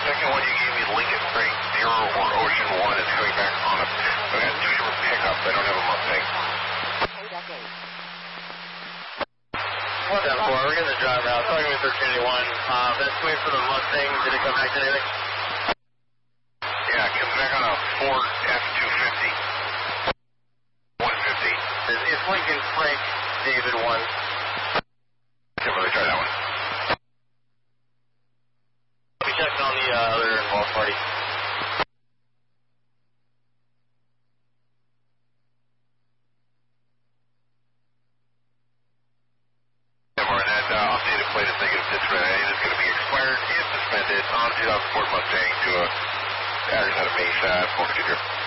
second one you gave me Lincoln Freight 0 or Ocean 1 is coming back on a, I got 2 different pickups. I don't have a Mustang. 174, we're getting the driver out. Talking with 1381. That's waiting for the Mustang. Did it come back to anything? Yeah, it comes back on a Ford F-250. 150. It's Lincoln Frank David 1. Okay, let me try that one. Let me check on the other involved party. Updated plate is negative citrate. It is going to be expired and suspended on 2004 Mustang to a Arizona Mesa 450.